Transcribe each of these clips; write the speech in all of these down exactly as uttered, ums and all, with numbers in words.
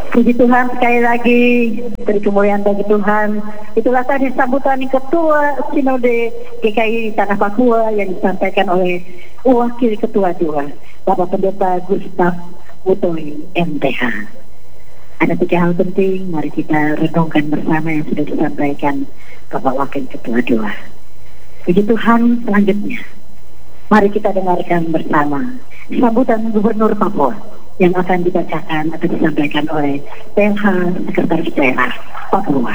Puji Tuhan, sekali lagi dari kemuliaan bagi Tuhan. Itulah tadi sambutan Ketua Sinode G K I Tanah Papua yang disampaikan oleh Wakil Ketua dua Bapak Pendeta Gustaf Wutoy M Ph. Ada tiga hal penting, mari kita renungkan bersama yang sudah disampaikan Bapak Wakil Ketua dua. Puji Tuhan, selanjutnya mari kita dengarkan bersama sambutan Gubernur Papua yang akan dibacakan atau disampaikan oleh P L H Sekretaris Daerah Papua.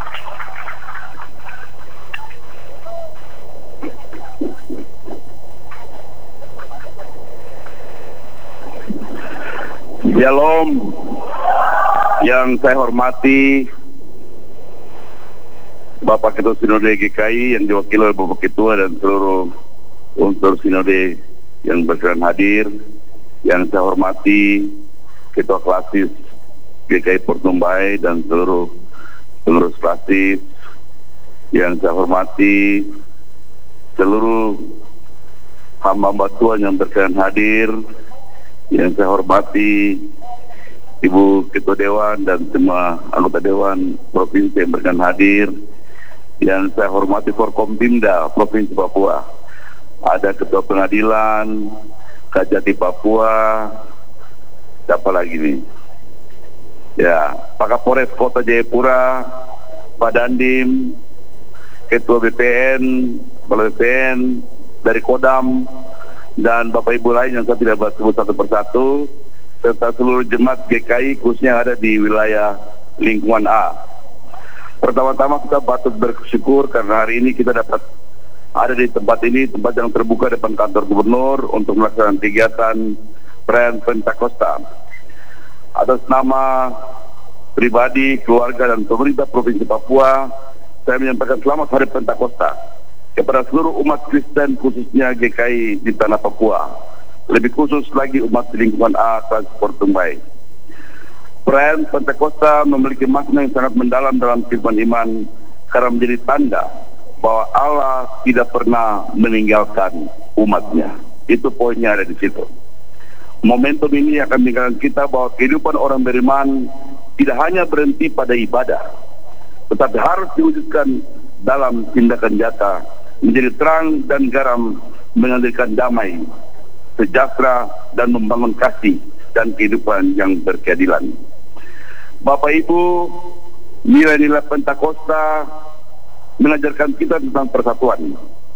Shalom, yang saya hormati Bapak Ketua Sinode G K I yang diwakili oleh Bapak Ketua dan seluruh unsur Sinode yang berkenan hadir. Yang saya hormati Ketua Klasis G K I Portumbai dan seluruh pengurus klasis. Yang saya hormati seluruh hamba-hamba Tuhan yang berkenan hadir. Yang saya hormati Ibu Ketua Dewan dan semua anggota Dewan Provinsi yang berkenan hadir. Yang saya hormati Forkompimda Provinsi Papua. Ada Ketua Pengadilan Kajati Papua, siapa lagi nih? Ya, Pak Kapolres Kota Jayapura, Pak Dandim, Ketua B P N, Kepala B P N dari Kodam, dan Bapak Ibu lain yang saya tidak bahas sebut satu persatu, serta seluruh jemaat G K I khususnya yang ada di wilayah lingkungan A. Pertama-tama kita patut bersyukur karena hari ini kita dapat ada di tempat ini, tempat yang terbuka depan kantor gubernur untuk melaksanakan kegiatan perayaan Pentakosta. Atas nama pribadi, keluarga, dan pemerintah Provinsi Papua, saya menyampaikan selamat Hari Pentakosta kepada seluruh umat Kristen khususnya G K I di Tanah Papua. Lebih khusus lagi umat di lingkungan A, Transport Tumbai. Perayaan Pentakosta memiliki makna yang sangat mendalam dalam kehidupan iman karena menjadi tanda bahwa Allah tidak pernah meninggalkan umatnya. Itu poinnya ada di situ. Momentum ini akan mengingatkan kita bahwa kehidupan orang beriman tidak hanya berhenti pada ibadah, tetapi harus diwujudkan dalam tindakan nyata, menjadi terang dan garam, menghadirkan damai, sejahtera, dan membangun kasih dan kehidupan yang berkeadilan. Bapak Ibu, nilai-nilai Pentakosta mengajarkan kita tentang persatuan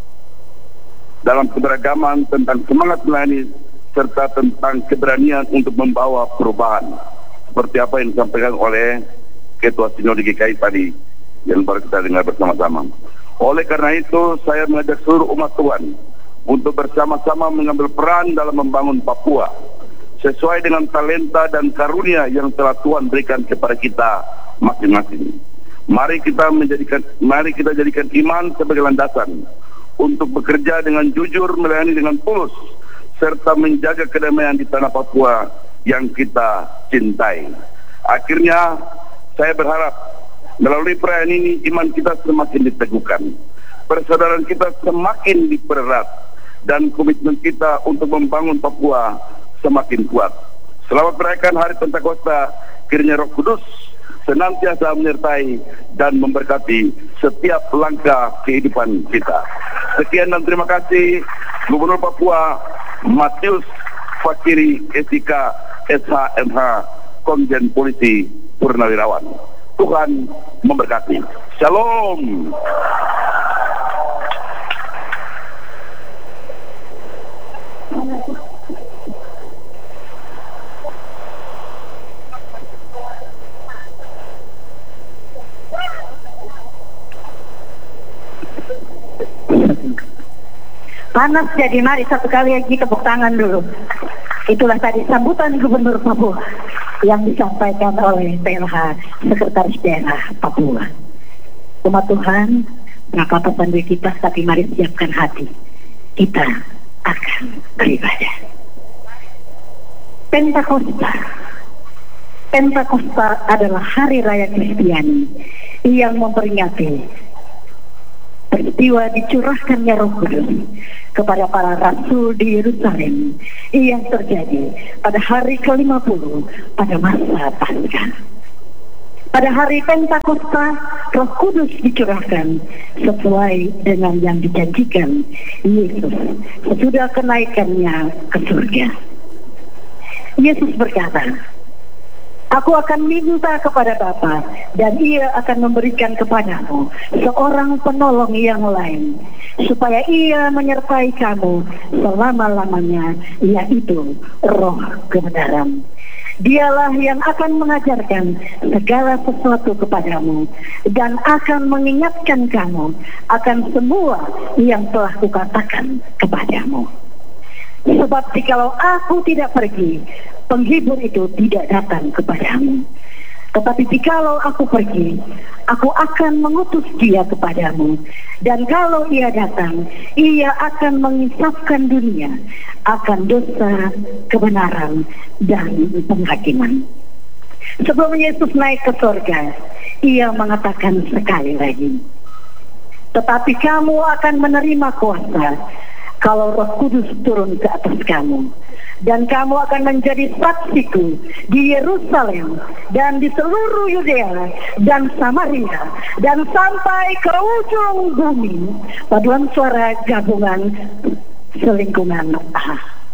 dalam keberagaman, tentang semangat melayani, serta tentang keberanian untuk membawa perubahan seperti apa yang disampaikan oleh Ketua Sinode G K I tadi yang baru kita dengar bersama-sama. Oleh karena itu saya mengajak seluruh umat Tuhan untuk bersama-sama mengambil peran dalam membangun Papua sesuai dengan talenta dan karunia yang telah Tuhan berikan kepada kita masing-masing. Mari kita menjadikan, mari kita jadikan iman sebagai landasan untuk bekerja dengan jujur, melayani dengan tulus, serta menjaga kedamaian di tanah Papua yang kita cintai. Akhirnya, saya berharap melalui perayaan ini iman kita semakin diteguhkan, persaudaraan kita semakin dipererat, dan komitmen kita untuk membangun Papua semakin kuat. Selamat merayakan Hari Pentakosta. Kiranya Roh Kudus senantiasa menyertai dan memberkati setiap langkah kehidupan kita. Sekian dan terima kasih, Gubernur Papua Matius Fakiri S I K S H M H Komjen Polisi Purnawirawan. Tuhan memberkati. Shalom. Panas, jadi mari satu kali lagi tepuk tangan dulu. Itulah tadi sambutan Gubernur Papua yang disampaikan oleh P L H Sekretaris Daerah Papua. Umat Tuhan, berapa pesan dari kita, tapi mari siapkan hati. Kita akan beribadah. Pentakosta. Pentakosta adalah hari raya Kristiani yang memperingati peristiwa dicurahkannya Roh Kudus kepada para rasul di Yerusalem yang terjadi pada hari ke lima puluh pada masa Paskah. Pada hari Pentakosta, Roh Kudus dicurahkan sesuai dengan yang dijanjikan Yesus sesudah kenaikannya ke surga. Yesus berkata, "Aku akan minta kepada Bapa dan Ia akan memberikan kepadamu seorang penolong yang lain, supaya Ia menyertai kamu selama-lamanya, yaitu Roh kebenaran. Dialah yang akan mengajarkan segala sesuatu kepadamu dan akan mengingatkan kamu akan semua yang telah kukatakan kepadamu. Sebab jikalau aku tidak pergi, penghibur itu tidak datang kepadamu. Tetapi jikalau aku pergi, aku akan mengutus dia kepadamu. Dan kalau ia datang, ia akan mengisapkan dunia akan dosa, kebenaran, dan penghakiman." Sebelum Yesus naik ke surga, ia mengatakan sekali lagi, "Tetapi kamu akan menerima kuasa kalau Roh Kudus turun ke atas kamu. Dan kamu akan menjadi saksiku di Yerusalem dan di seluruh Yudea dan Samaria dan sampai ke ujung bumi." Paduan suara gabungan selingkungan Allah.